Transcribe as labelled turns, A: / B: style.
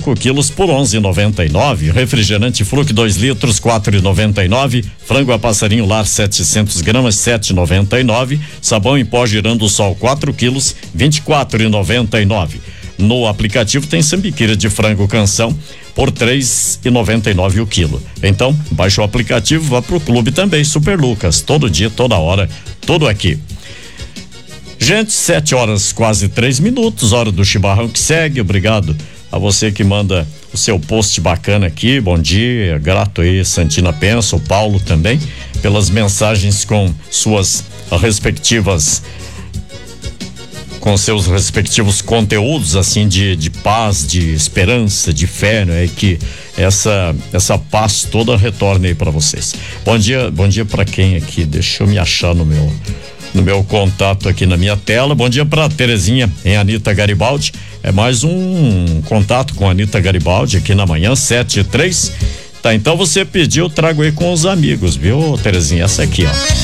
A: 5 quilos por 11,99. Refrigerante Fruc 2 litros 4,99. Frango a passarinho lar 700 gramas 7,99. Sabão em pó Girando Sol 4 quilos 24,99. No aplicativo tem sambiqueira de frango Canção por 3,99 o quilo. Então, baixa o aplicativo, vá pro clube também, Super Lucas, todo dia, toda hora, tudo aqui. Gente, 7 horas quase 3 minutos, hora do chimarrão que segue. Obrigado a você que manda o seu post bacana aqui. Bom dia, grato aí, Santina Pensa, o Paulo também, pelas mensagens com suas respectivas, com seus respectivos conteúdos, assim, de paz, de esperança, de fé, né? Que essa paz toda retorne aí para vocês. Bom dia para quem aqui? Deixa eu me achar no meu contato aqui na minha tela. Bom dia para Terezinha em Anita Garibaldi. É mais um contato com a Anita Garibaldi aqui na manhã, 7:03. Tá, então você pediu, eu trago aí com os amigos, viu, Terezinha? Essa aqui, ó.